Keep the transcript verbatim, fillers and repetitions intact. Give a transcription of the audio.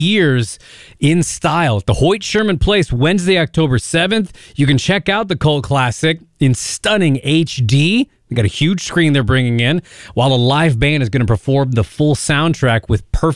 years in style at the Hoyt Sherman Place, Wednesday, October seventh. You can check out the cult classic in stunning H D. They got a huge screen they're bringing in, while a live band is going to perform the full soundtrack with perfect